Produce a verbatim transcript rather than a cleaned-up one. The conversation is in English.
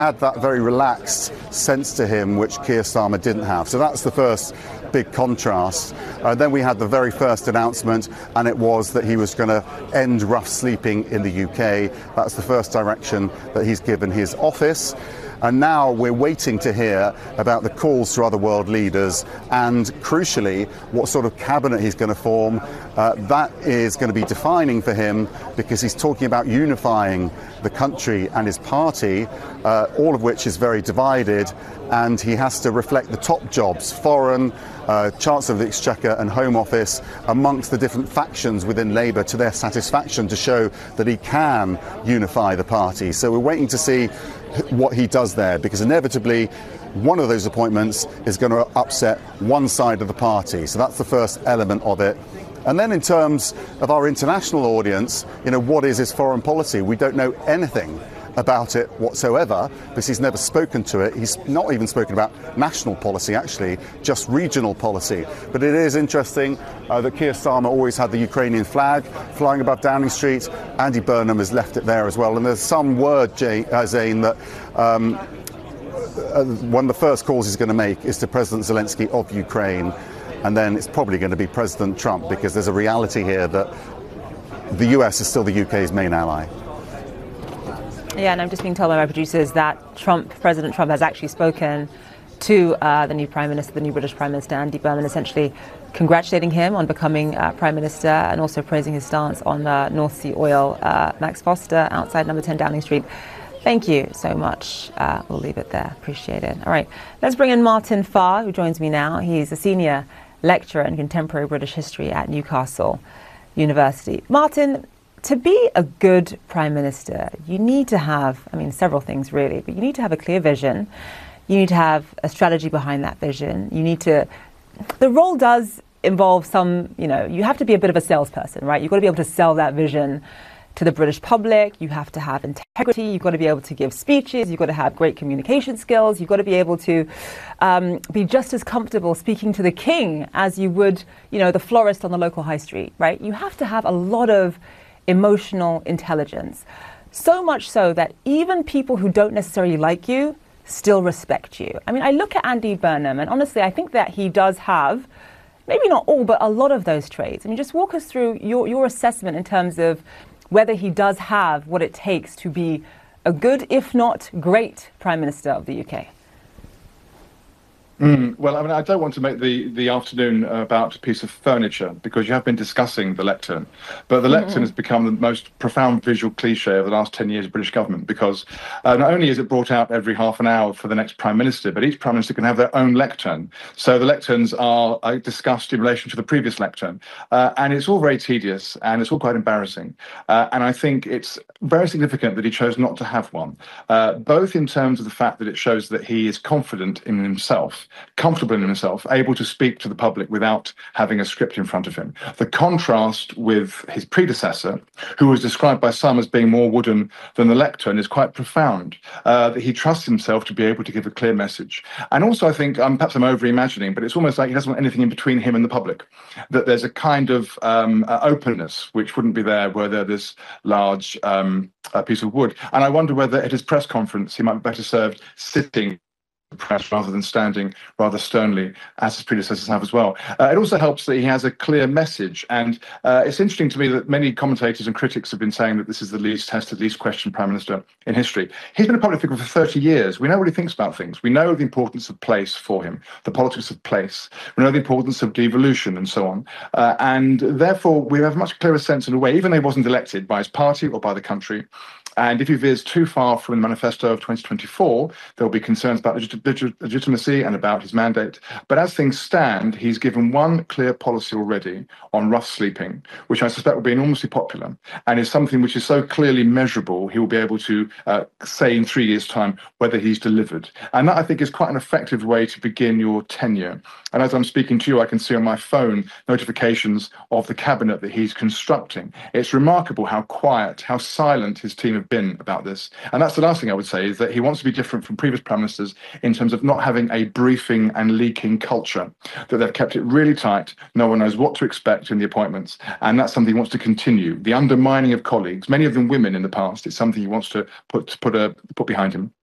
had that very relaxed sense to him which Keir Starmer didn't have. So that's the first big contrast. Uh, then we had the very first announcement, and it was that he was going to end rough sleeping in the U K. That's the first direction that he's given his office. And now we're waiting to hear about the calls to other world leaders and, crucially, what sort of cabinet he's going to form. Uh, that is going to be defining for him, because he's talking about unifying the country and his party, uh, all of which is very divided, and he has to reflect the top jobs, foreign, uh, Chancellor of the Exchequer and Home Office, amongst the different factions within Labour to their satisfaction, to show that he can unify the party. So we're waiting to see what he does there, because inevitably one of those appointments is going to upset one side of the party. So that's the first element of it. And then in terms of our international audience, you know, what is his foreign policy? We don't know anything about it whatsoever, because he's never spoken to it. He's not even spoken about national policy, actually, just regional policy. But it is interesting uh, that Keir Starmer always had the Ukrainian flag flying above Downing Street. Andy Burnham has left it there as well. And there's some word, Jay, uh, Zain, that um, uh, one of the first calls he's going to make is to President Zelensky of Ukraine. And then it's probably going to be President Trump, because there's a reality here that the U S is still the U K's main ally. Yeah, and I'm just being told by my producers that Trump, President Trump, has actually spoken to uh, the new Prime Minister, the new British Prime Minister, Andy Burnham, essentially congratulating him on becoming uh, Prime Minister, and also praising his stance on uh, North Sea oil. Uh, Max Foster, outside number ten Downing Street. Thank you so much. Uh, we'll leave it there. Appreciate it. All right, let's bring in Martin Farr, who joins me now. He's a senior lecturer in contemporary British history at Newcastle University. Martin, to be a good Prime Minister, you need to have, I mean, several things really, but you need to have a clear vision. You need to have a strategy behind that vision. You need to, the role does involve some, you know, you have to be a bit of a salesperson, right? You've got to be able to sell that vision to the British public. You have to have integrity. You've got to be able to give speeches. You've got to have great communication skills. You've got to be able to um, be just as comfortable speaking to the king as you would, you know, the florist on the local high street, right? You have to have a lot of emotional intelligence. So much so that even people who don't necessarily like you still respect you. I mean, I look at Andy Burnham, and honestly, I think that he does have, maybe not all, but a lot of those traits. I mean, just walk us through your, your assessment in terms of whether he does have what it takes to be a good, if not great, Prime Minister of the U K. Mm, well, I mean, I don't want to make the, the afternoon about a piece of furniture, because you have been discussing the lectern. But the mm-hmm. lectern has become the most profound visual cliche of the last ten years of British government, because uh, not only is it brought out every half an hour for the next Prime Minister, but each Prime Minister can have their own lectern. So the lecterns are uh, discussed in relation to the previous lectern. Uh, and it's all very tedious, and it's all quite embarrassing. Uh, and I think it's very significant that he chose not to have one, uh, both in terms of the fact that it shows that he is confident in himself, comfortable in himself, able to speak to the public without having a script in front of him. The contrast with his predecessor, who was described by some as being more wooden than the lectern, is quite profound, uh, that he trusts himself to be able to give a clear message. And also, I think, um, perhaps I'm over-imagining, but it's almost like he doesn't want anything in between him and the public, that there's a kind of um, uh, openness which wouldn't be there were there this large um, uh, piece of wood. And I wonder whether at his press conference he might be better served sitting press rather than standing rather sternly, as his predecessors have as well. Uh, it also helps that he has a clear message, and uh, it's interesting to me that many commentators and critics have been saying that this is the least tested, least questioned Prime Minister in history. He's been a public figure for thirty years. We know what he thinks about things. We know the importance of place for him, the politics of place. We know the importance of devolution and so on. Uh, and therefore, we have a much clearer sense in a way, even though he wasn't elected by his party or by the country. And if he veers too far from the manifesto of twenty twenty-four, there will be concerns about legit legit legitimacy and about his mandate. But as things stand, he's given one clear policy already on rough sleeping, which I suspect will be enormously popular, and is something which is so clearly measurable, he will be able to uh, say in three years' time whether he's delivered. And that, I think, is quite an effective way to begin your tenure. And as I'm speaking to you, I can see on my phone notifications of the cabinet that he's constructing. It's remarkable how quiet, how silent his team have been about this. And that's the last thing I would say, is that he wants to be different from previous prime ministers in terms of not having a briefing and leaking culture, that they've kept it really tight. No one knows what to expect in the appointments. And that's something he wants to continue. The undermining of colleagues, many of them women in the past, is something he wants to put, put, a, put behind him.